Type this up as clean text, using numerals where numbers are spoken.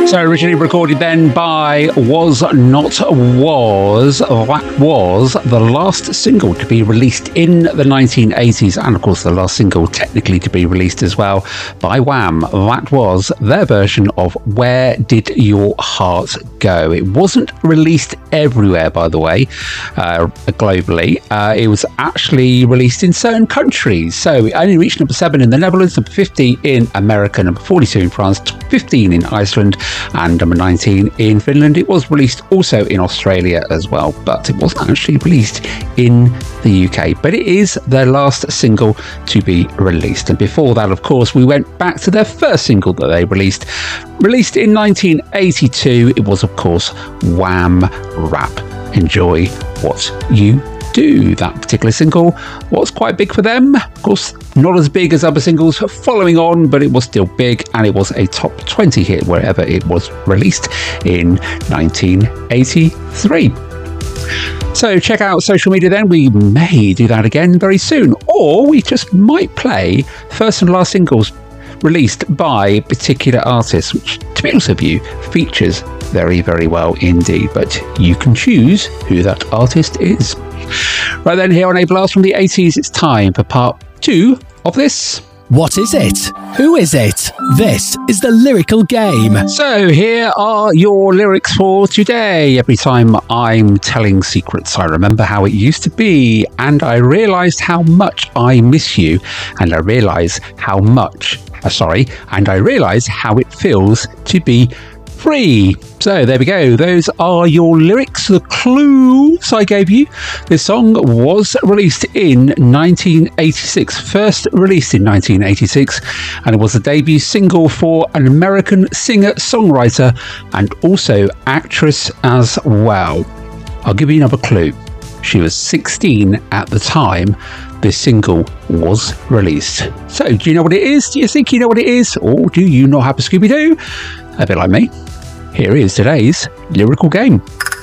So originally recorded then by Was Not Was. That was the last single to be released in the 1980s, and of course the last single technically to be released as well by Wham. That was their version of Where Did Your Heart Go? It wasn't released everywhere, by the way, globally. It was actually released in certain countries. So it only reached number 7 in the Netherlands, number 50 in America, number 42 in France, 15 in Iceland, and number 19 in Finland. It was released also in Australia as well, but it wasn't actually released in the UK. But it is their last single to be released. And before that, of course, we went back to their first single that they released in 1982. It was, of course, Wham! Rap. Enjoy What You Do. That particular single was quite big for them. Of course, not as big as other singles following on, but it was still big, and it was a top 20 hit wherever it was released in 1983. So check out social media then. We may do that again very soon, or we just might play first and last singles released by particular artists, which, to be honest with you, features very, very well indeed. But you can choose who that artist is. Right then, here on A Blast from the 80s, it's time for part 2 of this. What is it? Who is it? This is the lyrical game. So here are your lyrics for today. Every time I'm telling secrets, I remember how it used to be, and I realised how much I miss you, and I realise how it feels to be free. So there we go. Those are your lyrics, the clues I gave you. This song was released in 1986, first released in 1986, and it was a debut single for an American singer-songwriter and also actress as well. I'll give you another clue. She was 16 at the time this single was released. So do you know what it is? Do you think you know what it is? Or do you not have a Scooby-Doo? A bit like me. Here is today's lyrical game.